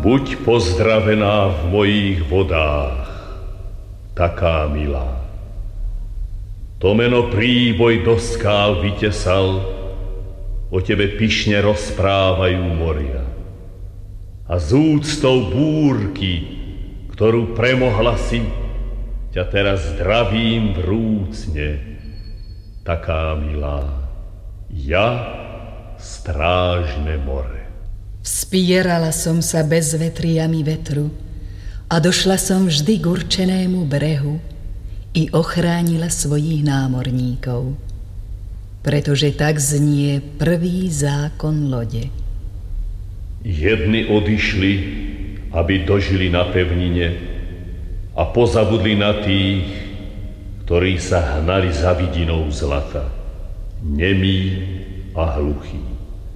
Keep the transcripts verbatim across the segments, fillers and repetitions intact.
Buď pozdravená v mojich vodách, taká milá. To meno príboj do skál vytesal, o tebe pyšne rozprávajú moria. A z úctou búrky, ktorú premohla si, ťa teraz zdravím vrúcne, taká milá. Ja, strážne more. Vspierala som sa bezvetriami vetru a došla som vždy k určenému brehu i ochránila svojich námorníkov, pretože tak znie prvý zákon lode. Jedni odišli, aby dožili na pevnine a pozabudli na tých, ktorí sa hnali za vidinou zlata, nemí a hluchí.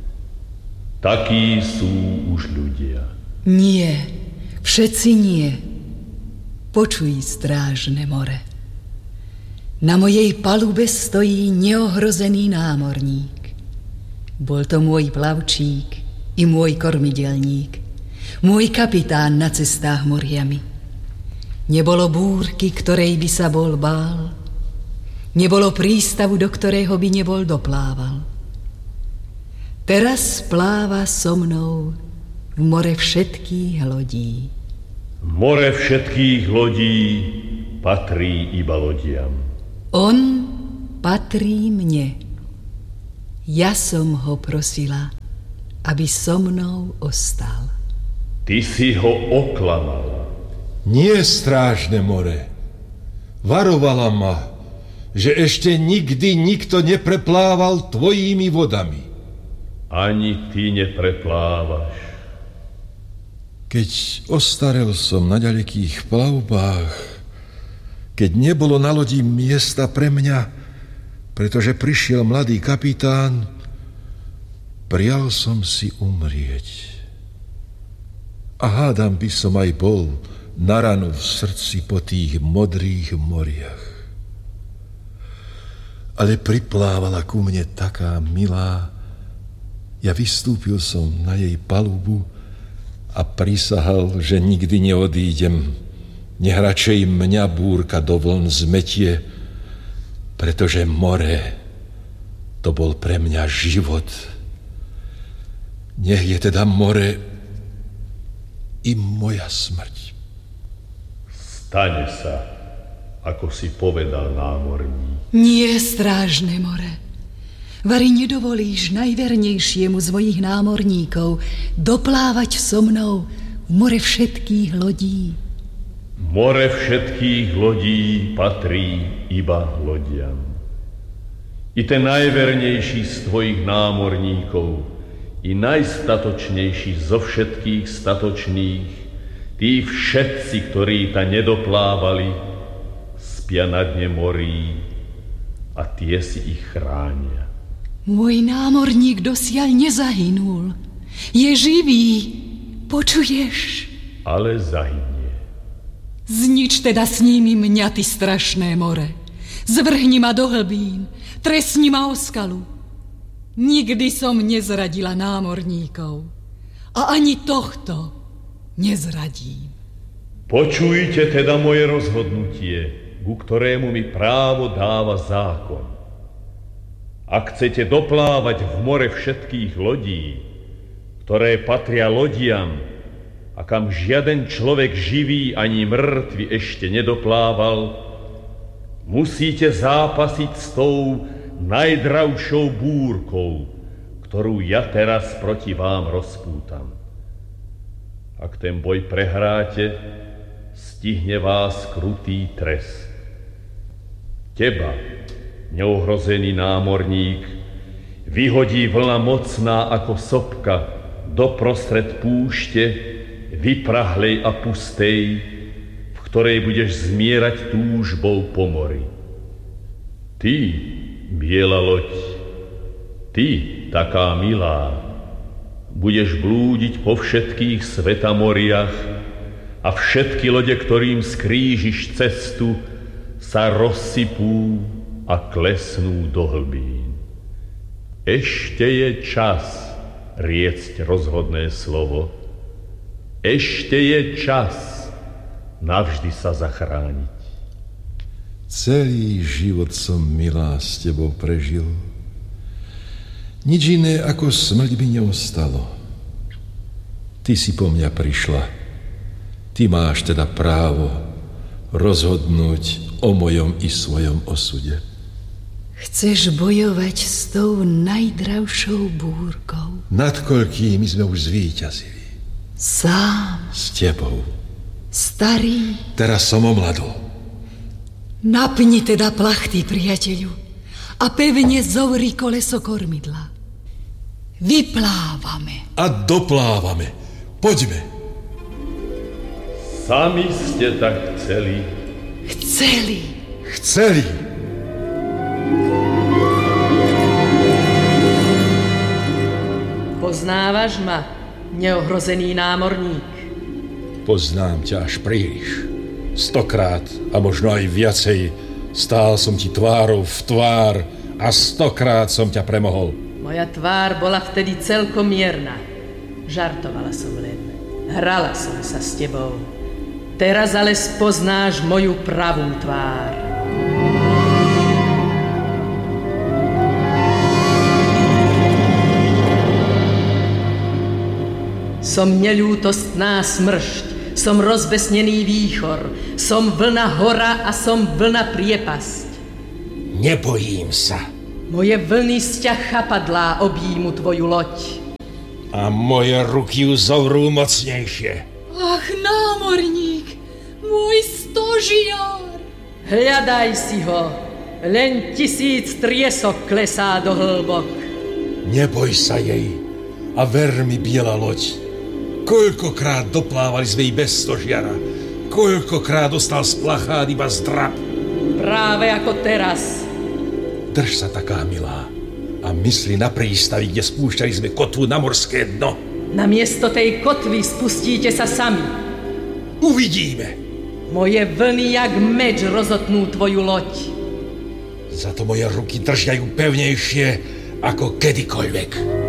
Takí sú už ľudia. Nie, všetci nie. Počuj, strážne more. Na mojej palube stojí neohrozený námorník. Bol to môj plavčík i môj kormidelník, môj kapitán na cestách moriami. Nebolo búrky, ktorej by sa bol bál. Nebolo prístavu, do ktorého by nebol doplával. Teraz pláva so mnou v more všetkých lodí. More všetkých lodí patrí iba lodiam. On patrí mne. Ja som ho prosila, aby so mnou ostal. Ty si ho oklamal. Nie, strážne more. Varovala ma, že ešte nikdy nikto nepreplával tvojimi vodami. Ani ty nepreplávaš. Keď ostarel som na ďalekých plavbách, keď nebolo na lodi miesta pre mňa, pretože prišiel mladý kapitán, prial som si umrieť. A hádam by som aj bol na ranu v srdci po tých modrých moriach. Ale priplávala ku mne taká milá. Ja vystúpil som na jej palubu a prisahal, že nikdy neodídem, nech radšej mňa búrka do vln zmetie, pretože more, to bol pre mňa život. Nech je teda more i moja smrť. Stane sa, ako si povedal námorník. Nie, strážne more. Vari nedovolíš najvernejšiemu z svojich námorníkov doplávať so mnou v more všetkých lodí. More všetkých lodí patrí iba lodiam. I ten najvernejší z tvojich námorníkov, i najstatočnejší zo všetkých statočných, tí všetci, ktorí ta nedoplávali, spia na dne morí a tie si ich chránia. Môj námorník dosiaľ nezahynul. Je živý. Počuješ? Ale zahynie. Znič teda s nimi mňa, ty strašné more. Zvrhni ma do hlbín. Trestni ma o skalu. Nikdy som nezradila námorníkov. A ani tohto nezradím. Počujte teda moje rozhodnutie, ku ktorému mi právo dáva zákon. Ak chcete doplávať v more všetkých lodí, ktoré patria lodiam a kam žiaden človek živý ani mŕtvy ešte nedoplával, musíte zápasiť s tou najdravšou búrkou, ktorú ja teraz proti vám rozpútam. Ak ten boj prehráte, stihne vás krutý trest. Teba, neohrozený námorník, vyhodí vlna mocná ako sopka doprostred púšte, vyprahlej a pustej, v ktorej budeš zmierať túžbou po mori. Ty, biela loď, ty, taká milá, budeš blúdiť po všetkých svetamoriach a všetky lode, ktorým skrížiš cestu, sa rozsypú a klesnú do hlbín. Ešte je čas riecť rozhodné slovo, Ešte je čas navždy sa zachrániť. Celý život som, milá, s tebou prežil. Nič iné ako smrť by neostalo. Ty si po mňa prišla. Ty máš teda právo rozhodnúť o mojom i svojom osude. Chceš bojovať s tou najdravšou búrkou? Nad koľkými sme už zvíťazili. Sám. S tebou. Starý. Teraz som omladol. Napni teda plachty, priateľu, a pevne zovri koleso kormidla. Vyplávame. A doplávame. Poďme. Sami ste tak chceli. Chceli. Chceli. Poznávaš ma, neohrozený námorník? Poznám ťa až príliš. Stokrát a možno aj viacej stál som ti tvárou v tvár a stokrát som ťa premohol. Moja tvár bola vtedy celkom mierna. Žartovala som len. Hrala som sa s tebou. Teraz ale spoznáš moju pravú tvár. Som neľútostná smršť, som rozbesnený výchor, som vlna hora a som vlna priepasť. Nebojím sa. Moje vlny z ťa chapadlá objímu tvoju loď. A moje ruky ju zovrú mocnejšie. Ach, námorník, môj stožiar. Hľadaj si ho, len tisíc triesok klesá do hĺbok. Neboj sa jej a ver mi, biela loď. Koľkokrát doplávali sme jej bez stožiara. Koľkokrát dostal z plachát iba zdrab. Práve ako teraz. Drž sa taká, milá, a mysli na prístavi, kde spúšťali sme kotvu na morské dno. Namiesto tej kotvy spustíte sa sami. Uvidíme. Moje vlny jak meč rozotnú tvoju loď. Za to moje ruky držia ju pevnejšie ako kedykoľvek.